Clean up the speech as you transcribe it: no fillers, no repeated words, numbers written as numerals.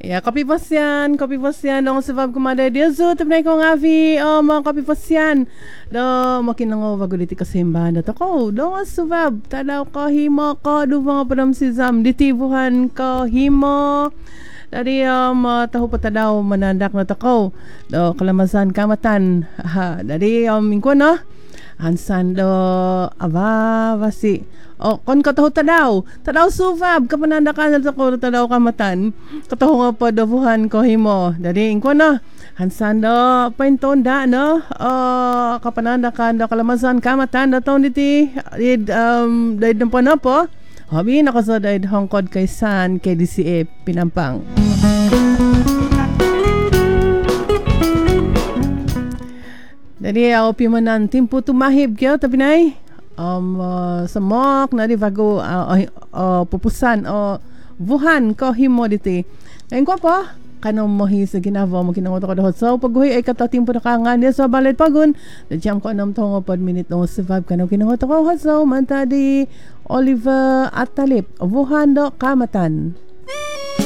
Ya, kopi pasyan dong sebab kumada dia zo tapi ko ngavi mga kopi pasyan do makin ngo bago diti kasimbahan do ko do sebab tadaw ko himo ko do mga padam sizam ditibuhan ko himo dari tahu patadaw manandak na ko do kalamasan kamatan dari mingko no hansan do aba basi kon kataho tadaw suvab kapanandakan sa ko tadaw kamatan kataho nga pa dabuhan ko himo dari ingko na hansan do painton da no kapanandakan do kalamasan kamatan da taon diti daid ng panopo habi na ko sa daid hongkod kay San KDCA Pinampang. Jadi pimanan timpu tu mahib kaya tapi nai semok na di bago pupusan vuhan ko himo diti. Ngayon ko pa kanong mohi sa ginagawa mo kinangoto ko dahot so paghuhi ay kata timpu na kangan dia so balit pagun dajam ko anam tongo pod minute no survive kanong kinangoto ko so manta di Oliver Atalip vuhan do kamatan.